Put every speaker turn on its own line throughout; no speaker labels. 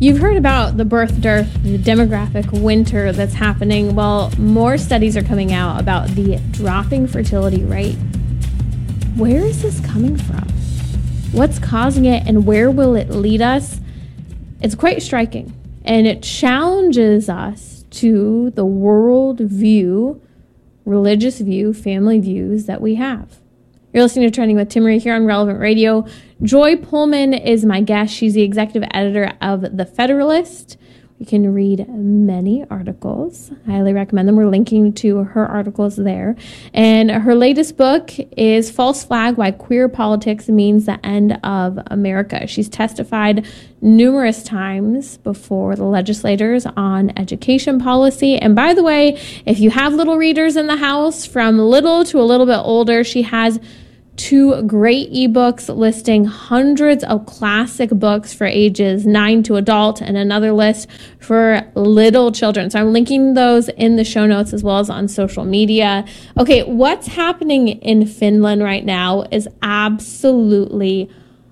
You've heard about the birth dearth, the demographic winter that's happening. Well, more studies are coming out about the dropping fertility rate. Where is this coming from? What's causing it, and where will it lead us? It's quite striking, and it challenges us to the world view, religious view, family views that we have. You're listening to Trending with Timmerie here on Relevant Radio. Joy Pullman is my guest. She's the executive editor of The Federalist. You can read many articles. I highly recommend them. We're linking to her articles there. And her latest book is False Flag: Why Queer Politics Means the End of America. She's testified numerous times before the legislators on education policy. And by the way, if you have little readers in the house, from little to a little bit older, she has 2 great ebooks listing hundreds of classic books for ages 9 to adult, and another list for little children. So I'm linking those in the show notes as well as on social media. Okay, what's happening in Finland right now is absolutely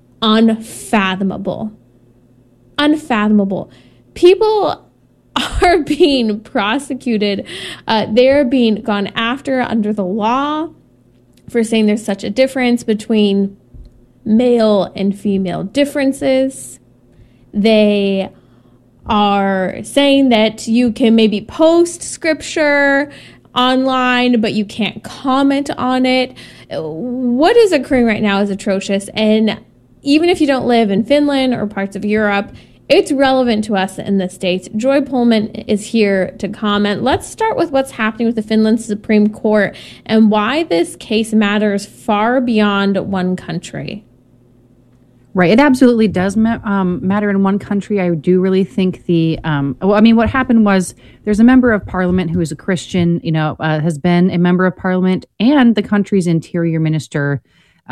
unfathomable. Unfathomable. People are being prosecuted. They're being gone after under the law for saying there's such a difference between male and female differences. They are saying that you can maybe post scripture online, but you can't comment on it. What is occurring right now is atrocious. And even if you don't live in Finland or parts of Europe, it's relevant to us in the States. Joy Pullman is here to comment. Let's start with what's happening with the Finland Supreme Court and why this case matters far beyond one country.
Right. It absolutely does matter in one country. I do really think what happened was there's a member of parliament who is a Christian, has been a member of parliament and the country's interior minister.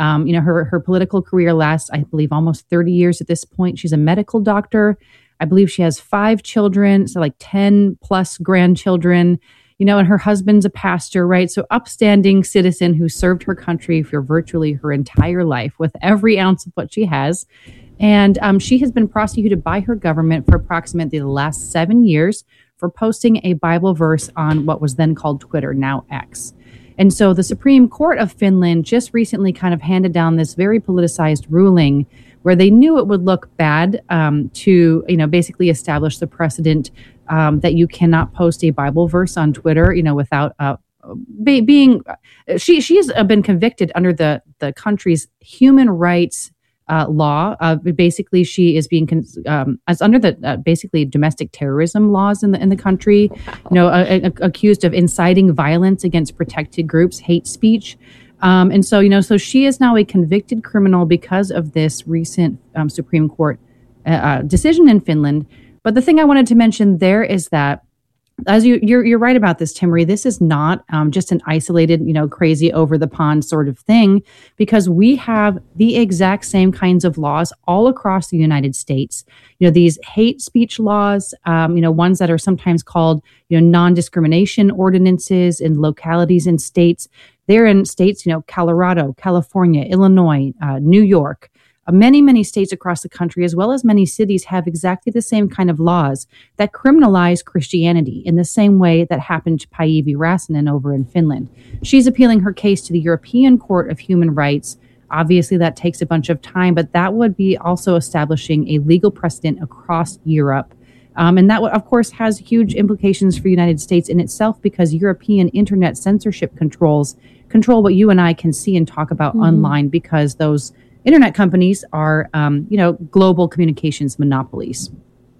Her political career lasts, I believe, almost 30 years at this point. She's a medical doctor. I believe she has 5 children, so like 10 plus grandchildren, and her husband's a pastor, right? So upstanding citizen who served her country for virtually her entire life with every ounce of what she has. And she has been prosecuted by her government for approximately the last 7 years for posting a Bible verse on what was then called Twitter, now X. And so the Supreme Court of Finland just recently kind of handed down this very politicized ruling where they knew it would look bad to, basically establish the precedent that you cannot post a Bible verse on Twitter, without being. She has been convicted under the country's human rights law. Basically, she is being as under the basically domestic terrorism laws in the country. Accused of inciting violence against protected groups, hate speech, and so she is now a convicted criminal because of this recent Supreme Court decision in Finland. But the thing I wanted to mention there is that, as you're right about this, Timmerie, this is not just an isolated, crazy over the pond sort of thing, because we have the exact same kinds of laws all across the United States. These hate speech laws, ones that are sometimes called, non-discrimination ordinances in localities and states. They're in states, Colorado, California, Illinois, New York. Many, many states across the country, as well as many cities, have exactly the same kind of laws that criminalize Christianity in the same way that happened to Päivi Räsänen over in Finland. She's appealing her case to the European Court of Human Rights. Obviously, that takes a bunch of time, but that would be also establishing a legal precedent across Europe. And that, of course, has huge implications for the United States in itself, because European internet censorship control what you and I can see and talk about online, because those internet companies are, global communications monopolies.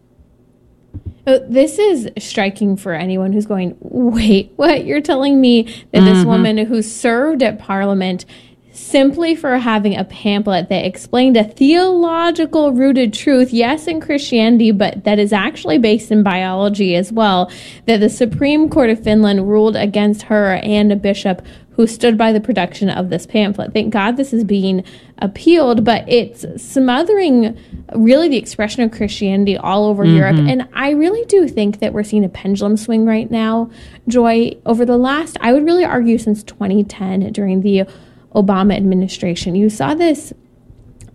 This is striking for anyone who's going, wait, what? You're telling me that this woman who served at Parliament simply for having a pamphlet that explained a theological rooted truth, yes, in Christianity, but that is actually based in biology as well, that the Supreme Court of Finland ruled against her and a bishop who stood by the production of this pamphlet. Thank God this is being appealed, but it's smothering really the expression of Christianity all over Europe. And I really do think that we're seeing a pendulum swing right now, Joy, over the last, I would really argue, since 2010 during the Obama administration. You saw this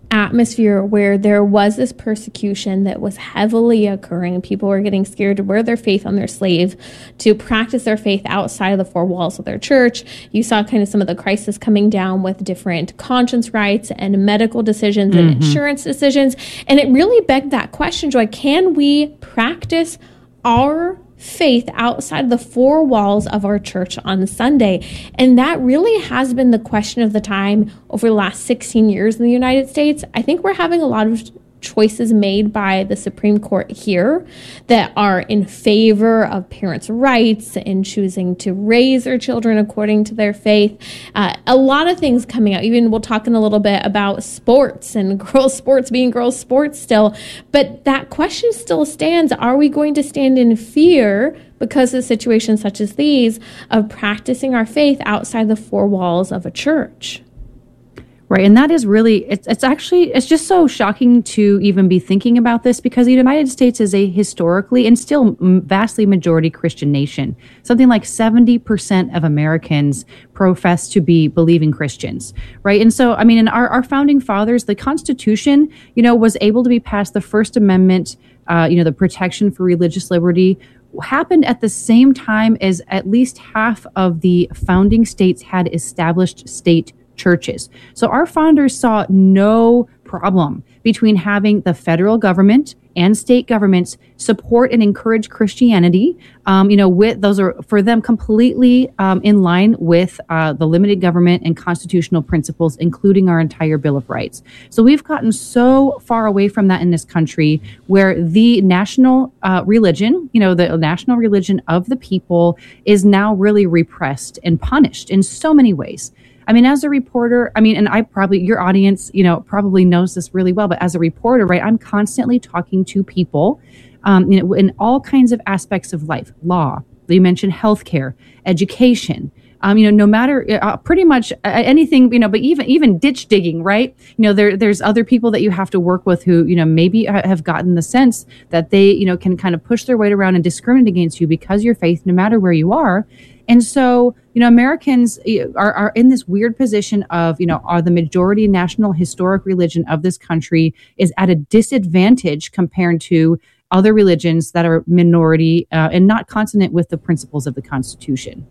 atmosphere where there was this persecution that was heavily occurring. People were getting scared to wear their faith on their sleeve, to practice their faith outside of the four walls of their church. You saw kind of some of the crisis coming down with different conscience rights and medical decisions and insurance decisions. And it really begged that question, Joy, can we practice our faith outside the four walls of our church on Sunday? And that really has been the question of the time over the last 16 years in the United States. I think we're having a lot of choices made by the Supreme Court here that are in favor of parents' rights and choosing to raise their children according to their faith. A lot of things coming out. Even we'll talk in a little bit about sports and girls' sports being girls' sports still. But that question still stands. Are we going to stand in fear because of situations such as these of practicing our faith outside the four walls of a church?
Right. And that is really, it's just so shocking to even be thinking about this, because the United States is a historically and still vastly majority Christian nation. Something like 70% of Americans profess to be believing Christians. Right. And so, I mean, in our founding fathers, the Constitution, was able to be passed. The First Amendment, the protection for religious liberty happened at the same time as at least half of the founding states had established state churches. So our founders saw no problem between having the federal government and state governments support and encourage Christianity. With those are for them completely in line with the limited government and constitutional principles, including our entire Bill of Rights. So we've gotten so far away from that in this country, where the national religion, the national religion of the people, is now really repressed and punished in so many ways. I mean, as a reporter, and your audience, probably knows this really well, but as a reporter, right, I'm constantly talking to people, in all kinds of aspects of life, law, you mentioned healthcare, education, no matter pretty much anything, but even ditch digging, right? There's other people that you have to work with who, maybe have gotten the sense that they, can kind of push their weight around and discriminate against you because of your faith, no matter where you are. And so, Americans are in this weird position of, are the majority national historic religion of this country is at a disadvantage compared to other religions that are minority and not consonant with the principles of the Constitution.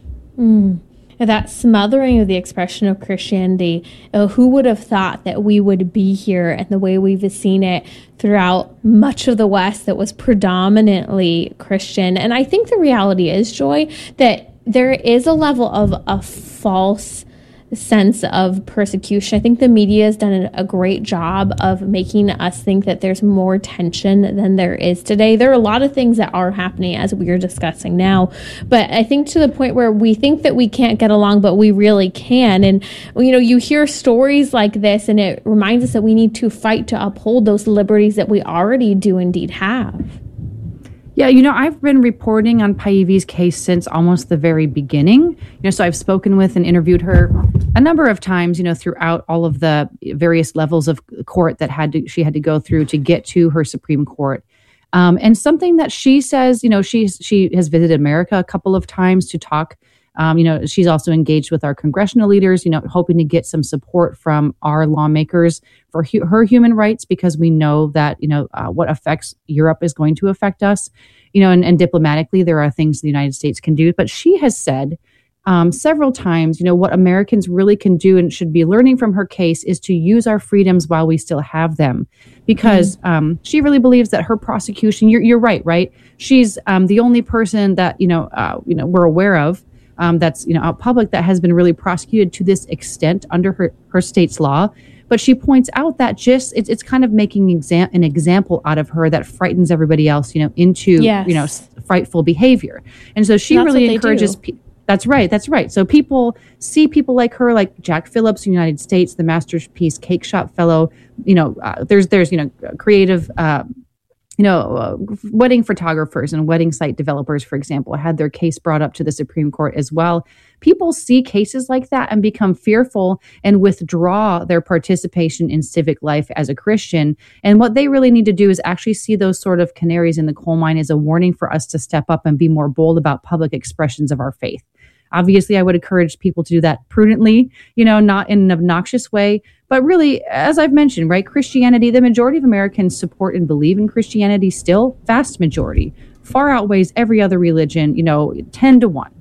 That smothering of the expression of Christianity, who would have thought that we would be here and the way we've seen it throughout much of the West that was predominantly Christian. And I think the reality is, Joy, that there is a level of a false sense of persecution. I think the media has done a great job of making us think that there's more tension than there is today. There are a lot of things that are happening as we are discussing now, but I think to the point where we think that we can't get along, but we really can. And, you hear stories like this and it reminds us that we need to fight to uphold those liberties that we already do indeed have.
Yeah, I've been reporting on Paivi's case since almost the very beginning. So I've spoken with and interviewed her a number of times, throughout all of the various levels of court that she had to go through to get to her Supreme Court. And something that she says, she has visited America a couple of times to talk. She's also engaged with our congressional leaders, hoping to get some support from our lawmakers for her human rights, because we know that, what affects Europe is going to affect us, and diplomatically, there are things the United States can do. But she has said several times, what Americans really can do and should be learning from her case is to use our freedoms while we still have them, because she really believes that her prosecution, you're right? She's the only person that, we're aware of that's out public that has been really prosecuted to this extent under her state's law. But she points out that just it's kind of making an example out of her that frightens everybody else, into frightful behavior. And so she really encourages. That's right. So people see people like her, like Jack Phillips in the United States, the Masterpiece Cake Shop Fellow. There's creative. Wedding photographers and wedding site developers, for example, had their case brought up to the Supreme Court as well. People see cases like that and become fearful and withdraw their participation in civic life as a Christian. And what they really need to do is actually see those sort of canaries in the coal mine as a warning for us to step up and be more bold about public expressions of our faith. Obviously, I would encourage people to do that prudently, not in an obnoxious way. But really, as I've mentioned, right, Christianity, the majority of Americans support and believe in Christianity still, vast majority, far outweighs every other religion, 10 to 1.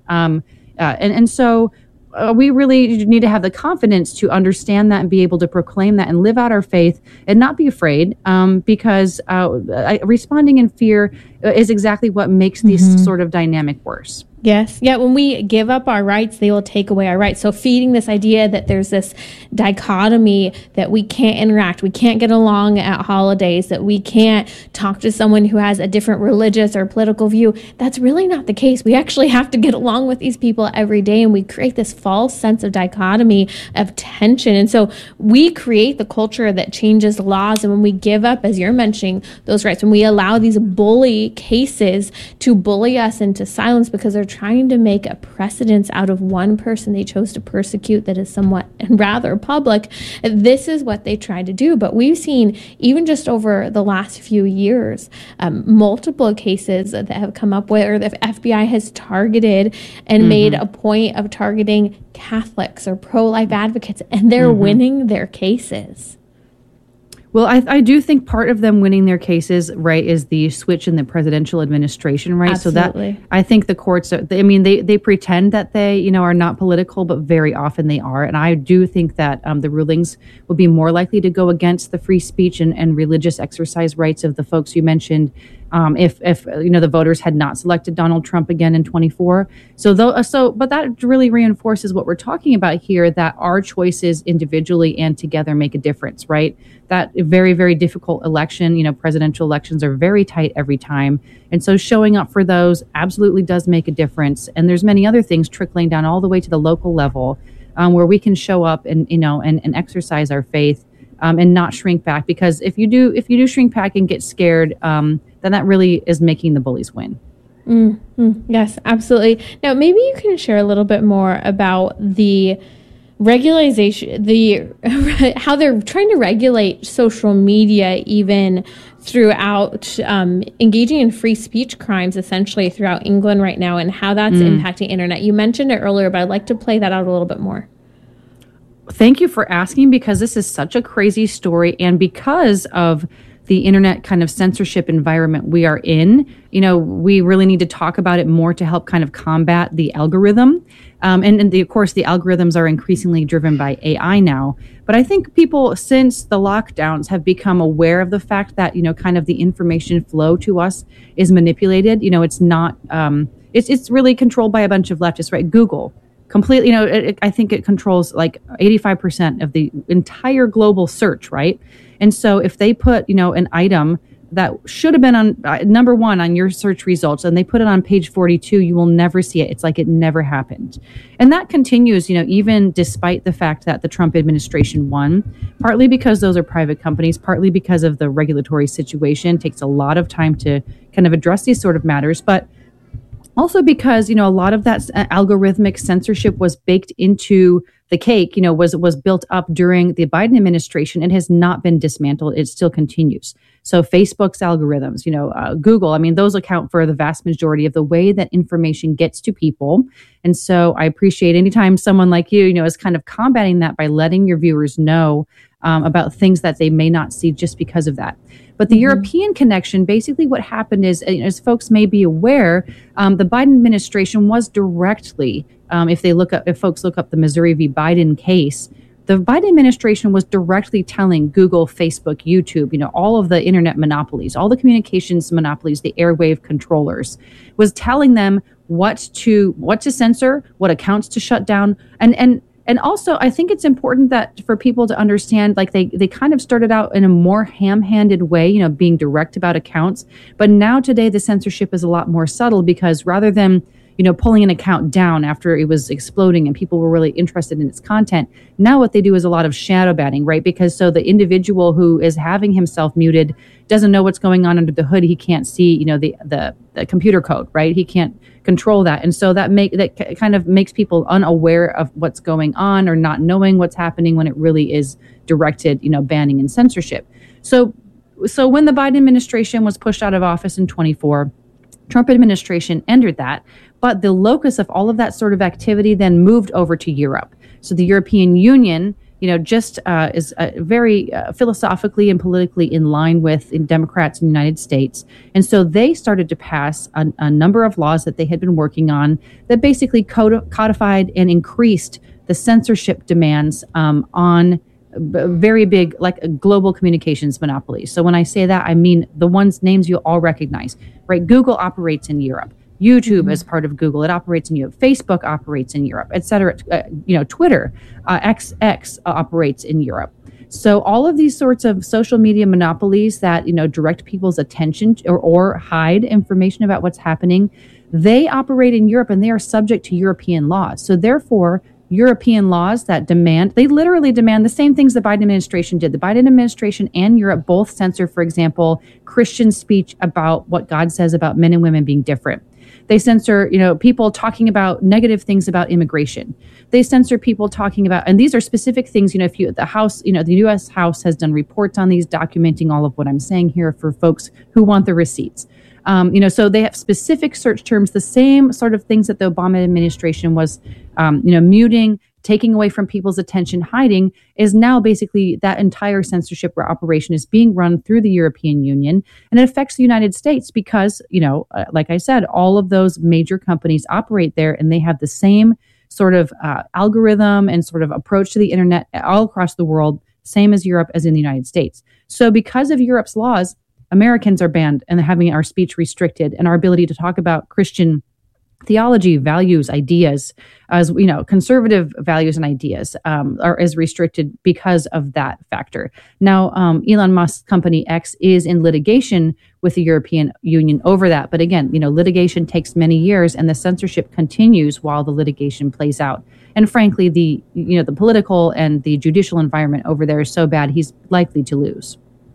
So we really need to have the confidence to understand that and be able to proclaim that and live out our faith and not be afraid, because responding in fear is exactly what makes this sort of dynamic worse.
Yes. Yeah. When we give up our rights, they will take away our rights. So feeding this idea that there's this dichotomy that we can't interact, we can't get along at holidays, that we can't talk to someone who has a different religious or political view, that's really not the case. We actually have to get along with these people every day, and we create this false sense of dichotomy, of tension. And so we create the culture that changes laws. And when we give up, as you're mentioning, those rights, when we allow these bully cases to bully us into silence because they're trying to make a precedence out of one person they chose to persecute that is somewhat and rather public, this is what they try to do. But we've seen, even just over the last few years, multiple cases that have come up where the FBI has targeted and made a point of targeting Catholics or pro-life advocates, and they're winning their cases.
Well, I do think part of them winning their cases, right, is the switch in the presidential administration, right?
Absolutely.
So that, I think the courts, they pretend that they, are not political, but very often they are. And I do think that the rulings will be more likely to go against the free speech and religious exercise rights of the folks you mentioned, if the voters had not selected Donald Trump again in 2024. But that really reinforces what we're talking about here, that our choices individually and together make a difference, right? That very, very difficult election, presidential elections are very tight every time. And so showing up for those absolutely does make a difference. And there's many other things trickling down all the way to the local level, where we can show up and exercise our faith, and not shrink back. Because if you do shrink back and get scared, then that really is making the bullies win.
Yes, absolutely. Now, maybe you can share a little bit more about the regularization, how they're trying to regulate social media even throughout, engaging in free speech crimes essentially throughout England right now, and how that's impacting internet. You mentioned it earlier, but I'd like to play that out a little bit more.
Thank you for asking, because this is such a crazy story, and because of the internet kind of censorship environment we are in, we really need to talk about it more to help kind of combat the algorithm. Of course, the algorithms are increasingly driven by AI now. But I think people, since the lockdowns, have become aware of the fact that, kind of the information flow to us is manipulated. It's not, it's really controlled by a bunch of leftists, right? Google. Completely, I think it controls like 85% of the entire global search, right? And so if they put, an item that should have been on number one on your search results, and they put it on page 42, you will never see it. It's like it never happened. And that continues, even despite the fact that the Trump administration won, partly because those are private companies, partly because of the regulatory situation. It takes a lot of time to kind of address these sort of matters. But also because, a lot of that algorithmic censorship was baked into the cake, was built up during the Biden administration. It has not been dismantled. It still continues. So Facebook's algorithms, Google, those account for the vast majority of the way that information gets to people. And so I appreciate anytime someone like you, is kind of combating that by letting your viewers know about things that they may not see just because of that. But the European connection, basically what happened is, as folks may be aware, the Biden administration was directly, if folks look up the Missouri v. Biden case, the Biden administration was directly telling Google, Facebook, YouTube, all of the internet monopolies, all the communications monopolies, the airwave controllers, was telling them what to censor, what accounts to shut down, and also, I think it's important that for people to understand, like they kind of started out in a more ham-handed way, being direct about accounts. But now today, the censorship is a lot more subtle, because rather than, pulling an account down after it was exploding and people were really interested in its content, now what they do is a lot of shadow banning, right? Because so the individual who is having himself muted doesn't know what's going on under the hood. He can't see, the computer code, right? He can't control that. And so that kind of makes people unaware of what's going on, or not knowing what's happening when it really is directed, banning and censorship. So when the Biden administration was pushed out of office in 2024, Trump administration entered that. But the locus of all of that sort of activity then moved over to Europe. So the European Union, just is very philosophically and politically in line with Democrats in the United States. And so they started to pass a number of laws that they had been working on that basically codified and increased the censorship demands on very big, like global communications monopolies. So when I say that, I mean the names you all recognize, right? Google operates in Europe. YouTube is part of Google. It operates in Europe. Facebook operates in Europe, et cetera. Twitter, XX operates in Europe. So all of these sorts of social media monopolies that, direct people's attention or hide information about what's happening, they operate in Europe and they are subject to European laws. So therefore, European laws that they literally demand the same things the Biden administration did. The Biden administration and Europe both censor, for example, Christian speech about what God says about men and women being different. They censor, people talking about negative things about immigration. They censor people talking about, and these are specific things, the U.S. House has done reports on these, documenting all of what I'm saying here for folks who want the receipts. So they have specific search terms, the same sort of things that the Obama administration was, muting, taking away from people's attention, hiding, is now basically that entire censorship operation is being run through the European Union. And it affects the United States because, like I said, all of those major companies operate there and they have the same sort of algorithm and sort of approach to the internet all across the world, same as Europe as in the United States. So because of Europe's laws, Americans are banned and having our speech restricted, and our ability to talk about Christian theology, values, ideas, as conservative values and ideas is restricted because of that factor. Now, Elon Musk's company X is in litigation with the European Union over that. But again, litigation takes many years, and the censorship continues while the litigation plays out. And frankly, the political and the judicial environment over there is so bad, he's likely to lose.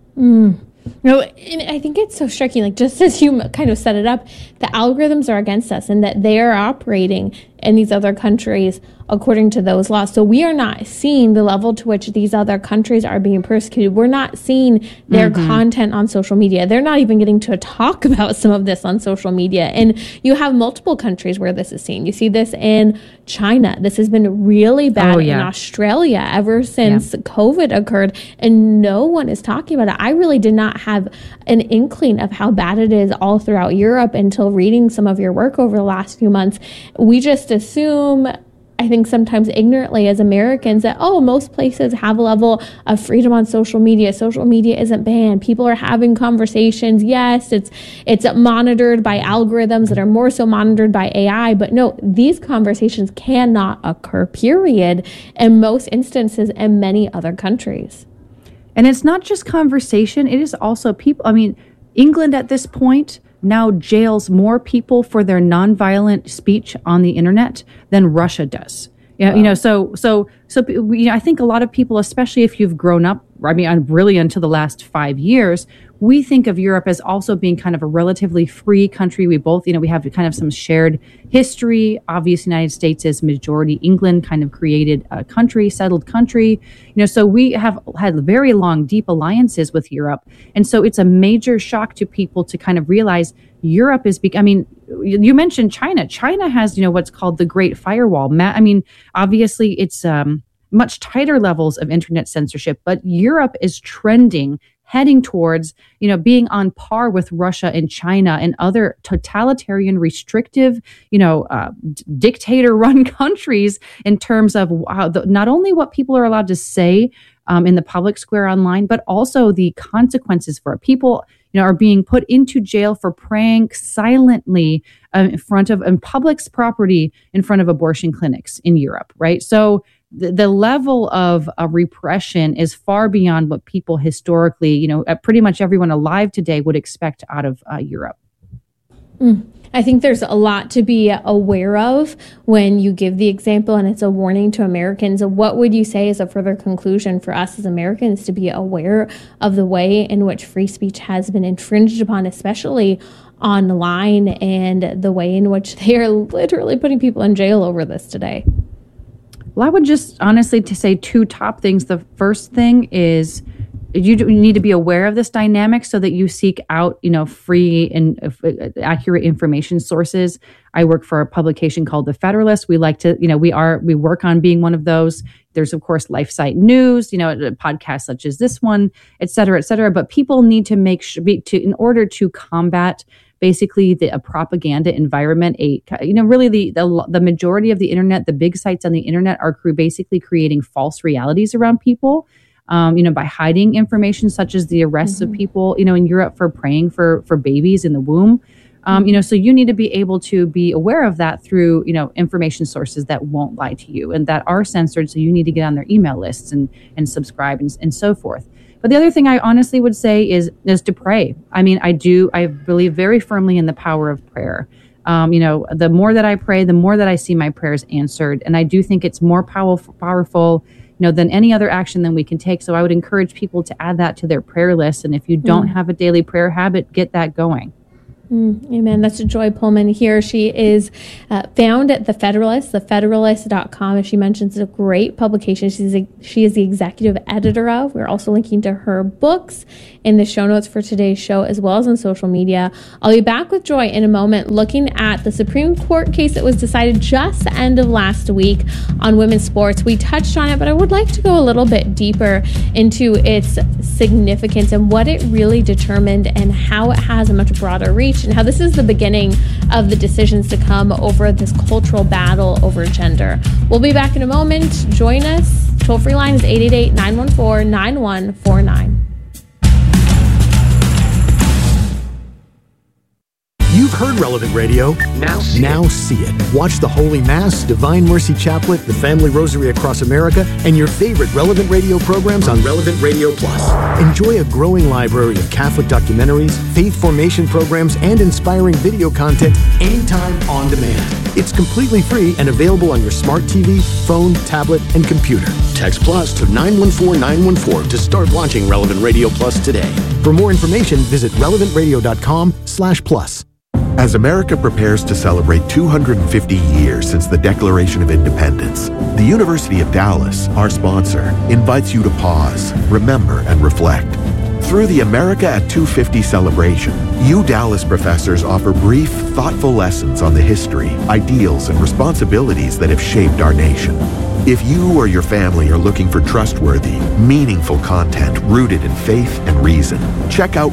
No, and I think it's so striking, like just as you kind of set it up, the algorithms are against us and that they are operating in these other countries according to those laws. So we are not seeing the level to which these other countries are being persecuted. We're not seeing their content on social media. They're not even getting to talk about some of this on social media. And you have multiple countries where this is seen. You see this in China. This has been really bad in Australia ever since COVID occurred, and no one is talking about it. I really did not have an inkling of how bad it is all throughout Europe until reading some of your work over the last few months. We just assume, I think sometimes ignorantly as Americans, that, most places have a level of freedom on social media. Social media isn't banned. People are having conversations. Yes, it's monitored by algorithms that are more so monitored by AI. But no, these conversations cannot occur, period, in most instances in many other countries.
And it's not just conversation. It is also people. I mean, England at this point now jails more people for their nonviolent speech on the internet than Russia does. Yeah, wow. So I think a lot of people, especially if you've grown up, really until the last 5 years, we think of Europe as also being kind of a relatively free country. We both, we have kind of some shared history. Obviously, United States is majority England, kind of created a country, settled country. So we have had very long, deep alliances with Europe. And so it's a major shock to people to kind of realize Europe is, you mentioned China. China has, what's called the Great Firewall. Obviously it's much tighter levels of internet censorship, but Europe is heading towards, being on par with Russia and China and other totalitarian, restrictive, dictator-run countries in terms of not only what people are allowed to say in the public square online, but also the consequences for it. People, are being put into jail for praying silently in public's property in front of abortion clinics in Europe, right? So the level of repression is far beyond what people historically, pretty much everyone alive today would expect out of Europe.
I think there's a lot to be aware of when you give the example, and it's a warning to Americans. What would you say is a further conclusion for us as Americans to be aware of the way in which free speech has been infringed upon, especially online, and the way in which they are literally putting people in jail over this today?
Well, I would just honestly to say two top things. The first thing is you need to be aware of this dynamic so that you seek out, free and accurate information sources. I work for a publication called The Federalist. We like to, we work on being one of those. There's, of course, LifeSite News, podcasts such as this one, et cetera, et cetera. But people need to make sure, in order to combat basically a propaganda environment, really the majority of the internet, the big sites on the internet are basically creating false realities around people. By hiding information such as the arrests of people, in Europe for praying for babies in the womb. So you need to be able to be aware of that through, information sources that won't lie to you and that are censored. So you need to get on their email lists and subscribe and so forth. But the other thing I honestly would say is to pray. I believe very firmly in the power of prayer. The more that I pray, the more that I see my prayers answered. And I do think it's more powerful than any other action than we can take. So I would encourage people to add that to their prayer list. And if you don't have a daily prayer habit, get that going.
Amen. That's Joy Pullman here. She is found at The Federalist, thefederalist.com. As she mentions, it's a great publication. She is the executive editor of. We're also linking to her books in the show notes for today's show, as well as on social media. I'll be back with Joy in a moment, looking at the Supreme Court case that was decided just the end of last week on women's sports. We touched on it, but I would like to go a little bit deeper into its significance and what it really determined and how it has a much broader reach, and how this is the beginning of the decisions to come over this cultural battle over gender. We'll be back in a moment. Join us. Toll-free line is 888-914-9149.
You've heard Relevant Radio. Now see it. Watch the Holy Mass, Divine Mercy Chaplet, the Family Rosary Across America, and your favorite Relevant Radio programs on Relevant Radio Plus. Enjoy a growing library of Catholic documentaries, faith formation programs, and inspiring video content anytime on demand. It's completely free and available on your smart TV, phone, tablet, and computer. Text Plus to 914-914 to start launching Relevant Radio Plus today. For more information, visit relevantradio.com/plus.
As America prepares to celebrate 250 years since the Declaration of Independence, the University of Dallas, our sponsor, invites you to pause, remember, and reflect. Through the America at 250 celebration, Dallas professors offer brief, thoughtful lessons on the history, ideals, and responsibilities that have shaped our nation. If you or your family are looking for trustworthy, meaningful content rooted in faith and reason, check out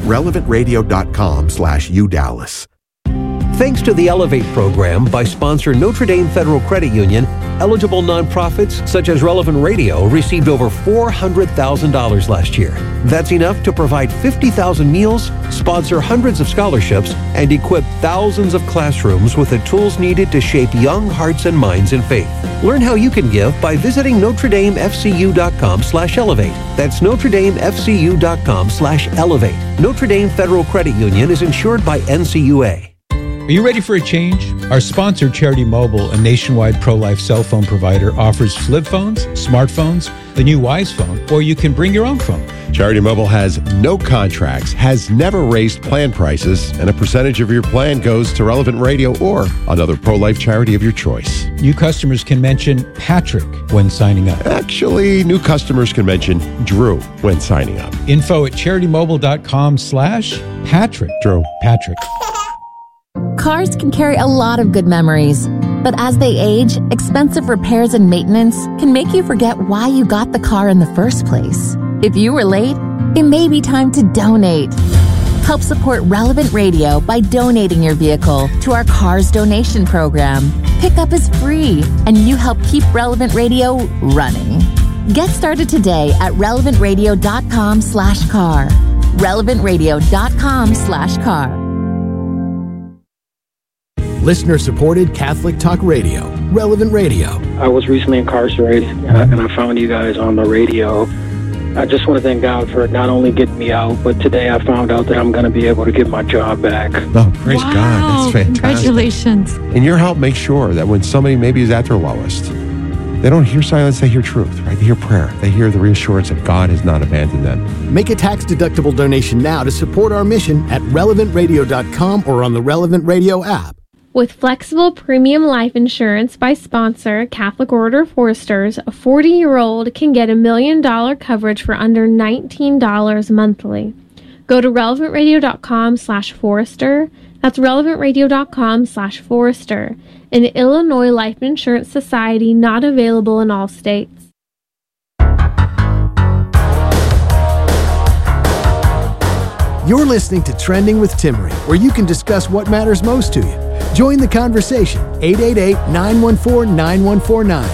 relevantradio.com/UDallas.
Thanks to the Elevate program by sponsor Notre Dame Federal Credit Union, eligible nonprofits such as Relevant Radio received over $400,000 last year. That's enough to provide 50,000 meals, sponsor hundreds of scholarships, and equip thousands of classrooms with the tools needed to shape young hearts and minds in faith. Learn how you can give by visiting NotreDameFCU.com/elevate. That's NotreDameFCU.com/elevate. Notre Dame Federal Credit Union is insured by NCUA.
Are you ready for a change? Our sponsor, Charity Mobile, a nationwide pro-life cell phone provider, offers flip phones, smartphones, the new Wise phone, or you can bring your own phone.
Charity Mobile has no contracts, has never raised plan prices, and a percentage of your plan goes to Relevant Radio or another pro-life charity of your choice.
New customers can mention Patrick when signing up.
Actually, new customers can mention Drew when signing up.
Info at CharityMobile.com/Patrick.
Drew.
Patrick.
Cars can carry a lot of good memories, but as they age, expensive repairs and maintenance can make you forget why you got the car in the first place. If you were late, it may be time to donate. Help support Relevant Radio by donating your vehicle to our Cars donation program. Pickup is free, and you help keep Relevant Radio running. Get started today at relevantradio.com/car. relevantradio.com/car.
Listener-supported Catholic Talk Radio, Relevant Radio.
I was recently incarcerated, and I found you guys on the radio. I just want to thank God for not only getting me out, but today I found out that I'm going to be able to get my job back.
Oh, praise God. That's fantastic.
Congratulations.
And your help makes sure that when somebody maybe is at their lowest, they don't hear silence, they hear truth, right? They hear prayer. They hear the reassurance that God has not abandoned them.
Make a tax-deductible donation now to support our mission at relevantradio.com or on the Relevant Radio app.
With flexible premium life insurance by sponsor Catholic Order of Foresters, a 40-year-old can get $1 million coverage for under $19 monthly. Go to relevantradio.com/Forester. That's relevantradio.com/Forester. An Illinois Life Insurance Society, not available in all states.
You're listening to Trending with Timmerie, where you can discuss what matters most to you. Join the conversation, 888-914-9149.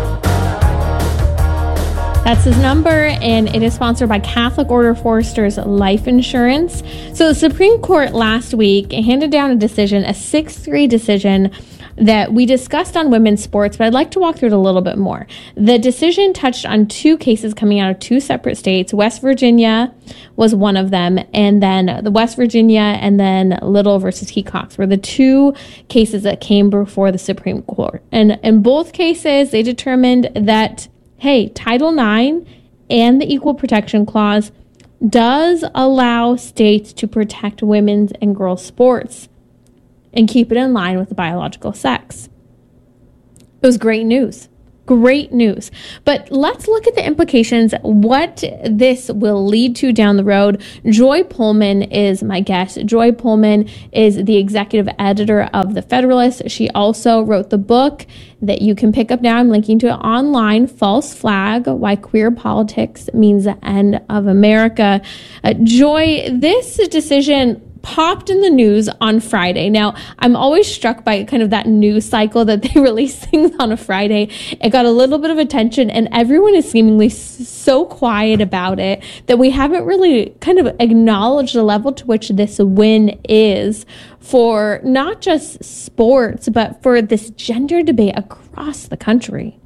That's his number, and it is sponsored by Catholic Order of Foresters Life Insurance. So the Supreme Court last week handed down a decision, a 6-3 decision, that we discussed on women's sports, but I'd like to walk through it a little bit more. The decision touched on 2 cases coming out of 2 separate states. West Virginia was one of them, and then the West Virginia and then Little versus Hecox were the 2 cases that came before the Supreme Court. And in both cases, they determined that, hey, Title IX and the Equal Protection Clause does allow states to protect women's and girls' sports and keep it in line with the biological sex. It was great news. Great news. But let's look at the implications, what this will lead to down the road. Joy Pullman is my guest. Joy Pullman is the executive editor of The Federalist. She also wrote the book that you can pick up now. I'm linking to it online, False Flag, Why Queer Politics Means the End of America. Joy, this decision popped in the news on Friday. Now, I'm always struck by kind of that news cycle that they release things on a Friday. It got a little bit of attention, and everyone is seemingly so quiet about it that we haven't really kind of acknowledged the level to which this win is for not just sports, but for this gender debate across the country.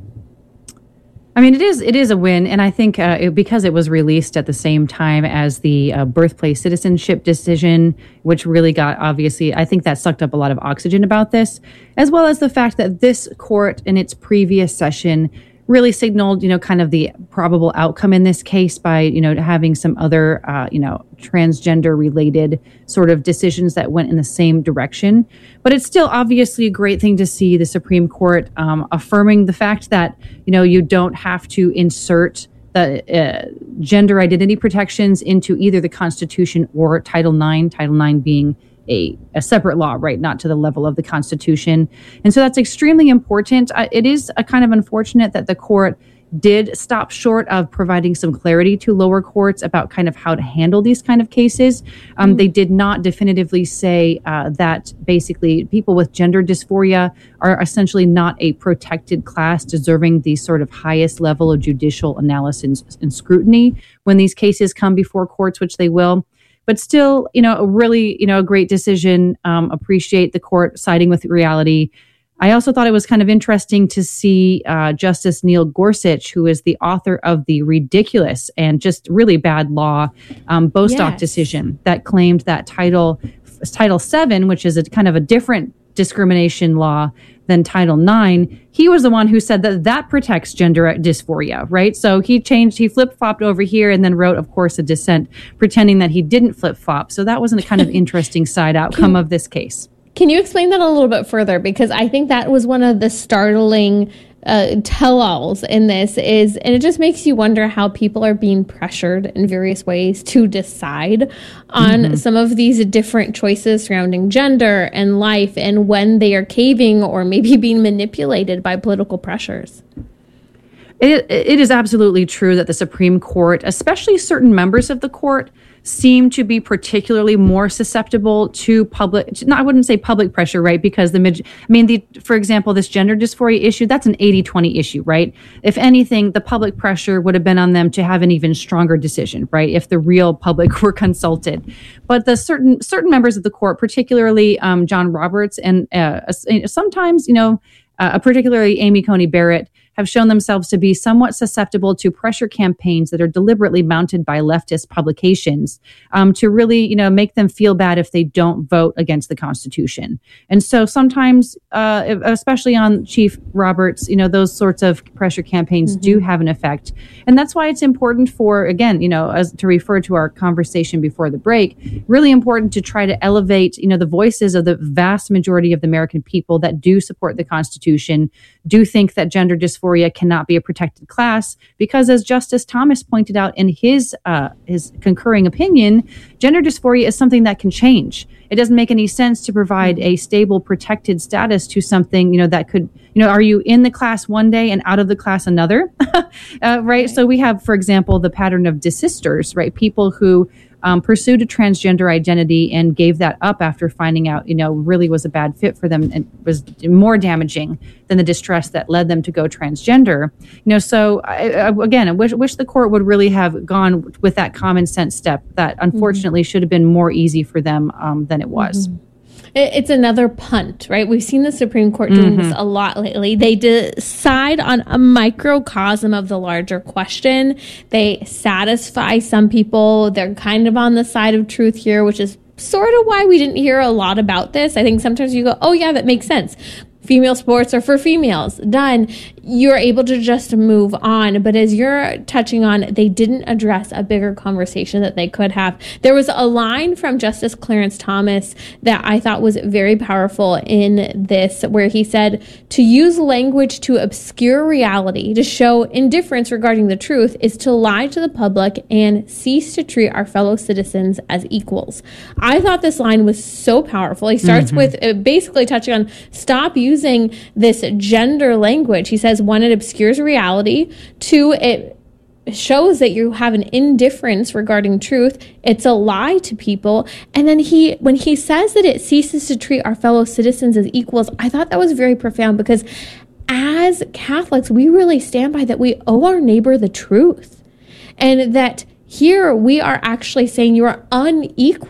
I mean, it is a win, and I think because it was released at the same time as the birthplace citizenship decision, which really got, obviously, I think that sucked up a lot of oxygen about this, as well as the fact that this court in its previous session really signaled, kind of the probable outcome in this case by, having some other, transgender related sort of decisions that went in the same direction. But it's still obviously a great thing to see the Supreme Court affirming the fact that, you don't have to insert the gender identity protections into either the Constitution or Title IX, Title IX being a separate law, right? Not to the level of the Constitution. And so that's extremely important. It is a kind of unfortunate that the court did stop short of providing some clarity to lower courts about kind of how to handle these kind of cases. They did not definitively say that basically people with gender dysphoria are essentially not a protected class deserving the sort of highest level of judicial analysis and scrutiny when these cases come before courts, which they will. But still, a really, a great decision. Appreciate the court siding with reality. I also thought it was kind of interesting to see Justice Neil Gorsuch, who is the author of the ridiculous and just really bad law Bostock decision that claimed that Title VII, which is a kind of a different discrimination law than Title IX, he was the one who said that protects gender dysphoria, right? So he flip-flopped over here and then wrote, of course, a dissent pretending that he didn't flip-flop. So that was a kind of interesting side outcome of this case.
Can you explain that a little bit further? Because I think that was one of the startling tell-alls in this and it just makes you wonder how people are being pressured in various ways to decide on some of these different choices surrounding gender and life and when they are caving or maybe being manipulated by political pressures.
It is absolutely true that the Supreme Court, especially certain members of the court, seem to be particularly more susceptible to I wouldn't say public pressure, right? Because for example, this gender dysphoria issue, that's an 80-20 issue, right? If anything, the public pressure would have been on them to have an even stronger decision, right? If the real public were consulted. But the certain members of the court, particularly John Roberts and sometimes, particularly Amy Coney Barrett, have shown themselves to be somewhat susceptible to pressure campaigns that are deliberately mounted by leftist publications to really, make them feel bad if they don't vote against the Constitution. And so sometimes, especially on Chief Roberts, those sorts of pressure campaigns do have an effect. And that's why it's important for, again, as to refer to our conversation before the break, really important to try to elevate, the voices of the vast majority of the American people that do support the Constitution, do think that gender dysphoria cannot be a protected class, because as Justice Thomas pointed out in his concurring opinion, gender dysphoria is something that can change. It doesn't make any sense to provide a stable, protected status to something, that could, are you in the class one day and out of the class another? Right. So we have, for example, the pattern of desisters, right? People who pursued a transgender identity and gave that up after finding out, really was a bad fit for them and was more damaging than the distress that led them to go transgender. So I wish the court would really have gone with that common sense step that unfortunately should have been more easy for them than it was.
It's another punt, right? We've seen the Supreme Court doing this a lot lately. They decide on a microcosm of the larger question. They satisfy some people. They're kind of on the side of truth here, which is sort of why we didn't hear a lot about this. I think sometimes you go, oh yeah, that makes sense. Female sports are for females. Done. You're able to just move on. But as you're touching on, they didn't address a bigger conversation that they could have. There was a line from Justice Clarence Thomas that I thought was very powerful in this, where he said, to use language to obscure reality, to show indifference regarding the truth, is to lie to the public and cease to treat our fellow citizens as equals. I thought this line was so powerful. He starts with basically touching on stop using this gender language. He says, one, it obscures reality. Two, it shows that you have an indifference regarding truth. It's a lie to people. And then when he says that it ceases to treat our fellow citizens as equals, I thought that was very profound, because as Catholics, we really stand by that we owe our neighbor the truth. And that here we are actually saying you are unequal